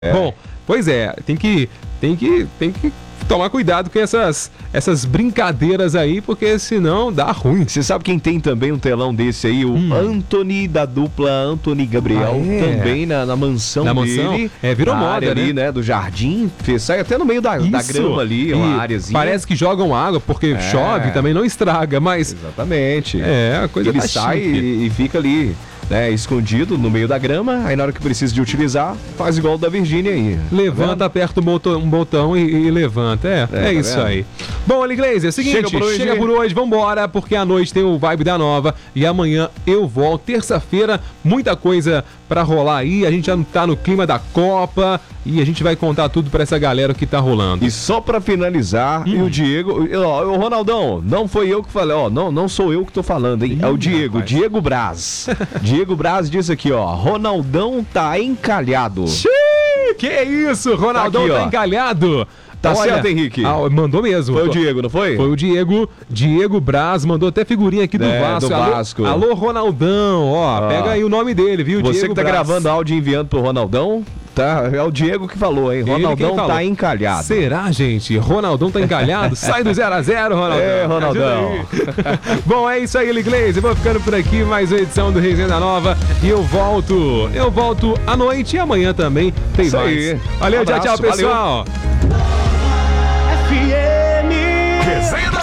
Bom, pois é, tem que tomar cuidado com essas brincadeiras aí, porque senão dá ruim. Você sabe quem tem também um telão desse aí? O Anthony, da dupla Anthony Gabriel, também na mansão dele. Virou moda, área ali, né? Do jardim, sai até no meio da grama ali, uma áreazinha. Parece que jogam água, porque chove, também não estraga, mas... Exatamente. A coisa ele sai e fica ali, né, escondido no meio da grama, aí na hora que precisa de utilizar, faz igual o da Virgínia aí. Levanta, aperta um botão e levanta. É isso aí. Bom, Aliglaze, é o seguinte, chega por hoje, vambora, porque à noite tem o Vibe da Nova e amanhã eu volto. Terça-feira, muita coisa pra rolar aí, a gente já tá no clima da Copa e a gente vai contar tudo pra essa galera que tá rolando. E só pra finalizar, e o Diego, o Ronaldão, não foi eu que falei, não sou eu que tô falando, hein? É o Diego, rapaz. Diego Braz. Diego Braz disse aqui, Ronaldão tá encalhado. Xiii, que isso, Ronaldão tá encalhado. Tá certo, Henrique? Mandou mesmo. Foi o Diego, não foi? Foi o Diego Braz, mandou até figurinha aqui do Vasco. Do Vasco. Alô, Ronaldão, pega aí o nome dele, viu? Você Diego que tá gravando áudio e enviando pro Ronaldão, tá? É o Diego que falou, hein? Ronaldão tá encalhado. Será, gente? Ronaldão tá encalhado? Sai do 0x0, Ronaldão. Ronaldão. Bom, é isso aí, Liglaze. Eu vou ficando por aqui, mais uma edição do Resenha da Nova. E eu volto à noite e amanhã também tem isso mais. Aí. Valeu, tchau, pessoal. FM. Resenha da